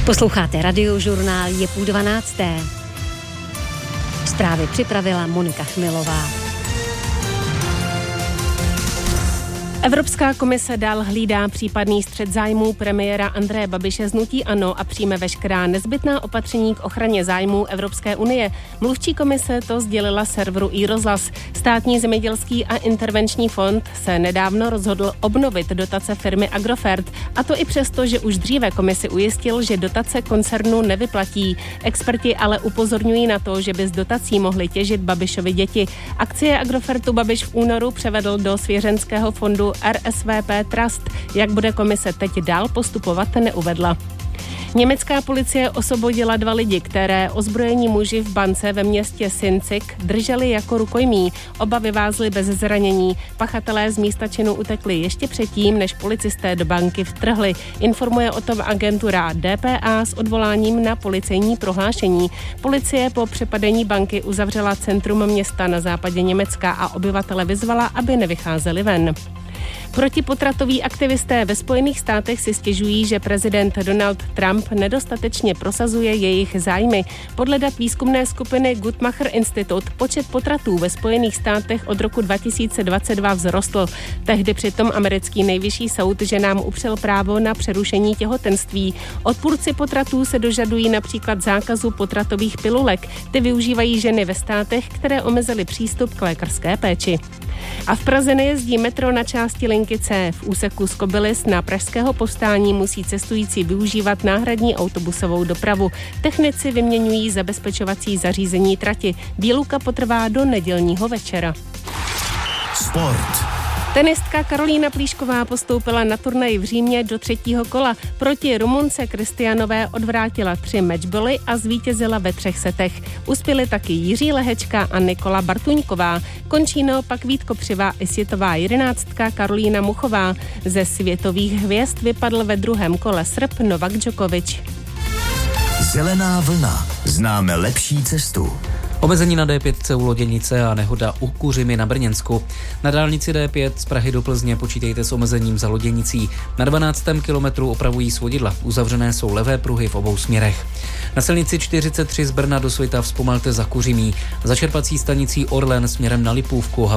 Posloucháte Radiožurnál, je 11:30. Zprávy připravila Monika Chmilová. Evropská komise dál hlídá případný střet zájmů premiéra Andreje Babiše z hnutí ANO a přijme veškerá nezbytná opatření k ochraně zájmů Evropské unie. Mluvčí komise to sdělila serveru iRozhlas. Státní zemědělský a intervenční fond se nedávno rozhodl obnovit dotace firmy Agrofert, a to i přesto, že už dříve komisi ujistil, že dotace koncernu nevyplatí. Experti ale upozorňují na to, že by z dotací mohly těžit Babišovi děti. Akcie Agrofertu Babiš v únoru převedl do svěřenského fondu RSVP Trust. Jak bude komise teď dál postupovat, neuvedla. Německá policie osvobodila 2 lidi, které ozbrojení muži v bance ve městě Sinzig drželi jako rukojmí. Oba vyvázli bez zranění. Pachatelé z místa činu utekli ještě předtím, než policisté do banky vtrhli. Informuje o tom agentura DPA s odvoláním na policejní prohlášení. Policie po přepadení banky uzavřela centrum města na západě Německa a obyvatele vyzvala, aby nevycházeli ven. Protipotratoví aktivisté ve Spojených státech si stěžují, že prezident Donald Trump nedostatečně prosazuje jejich zájmy. Podle dat výzkumné skupiny Guttmacher Institute počet potratů ve Spojených státech od roku 2022 vzrostl. Tehdy přitom americký nejvyšší soud ženám upřel právo na přerušení těhotenství. Odpůrci potratů se dožadují například zákazu potratových pilulek. Ty využívají ženy ve státech, které omezily přístup k lékařské péči. A v Praze nejezdí metro na části linky C. V úseku z Kobylis na pražského povstání musí cestující využívat náhradní autobusovou dopravu. Technici vyměňují zabezpečovací zařízení trati. Výluka potrvá do nedělního večera. Sport. Tenistka Karolína Plíšková postoupila na turnaj v Římě do 3. kola. Proti Rumunce Kristianové odvrátila 3 matchboly a zvítězila ve 3 setech. Uspěli taky Jiří Lehečka a Nikola Bartuňková. Končí naopak Vít Kopřiva i světová 11. Karolína Muchová. Ze světových hvězd vypadl ve 2. kole Srb Novak Djokovic. Zelená vlna. Známe lepší cestu. Omezení na D5 u Loděnice a nehoda u Kuřimy na Brněnsku. Na dálnici D5 z Prahy do Plzně počítejte s omezením za Loděnicí. Na 12. kilometru opravují svodidla. Uzavřené jsou levé pruhy v obou směrech. Na silnici 43 z Brna do Svitav zpomalte za Kuřimí. Za čerpací stanicí Orlen směrem na Lipůvku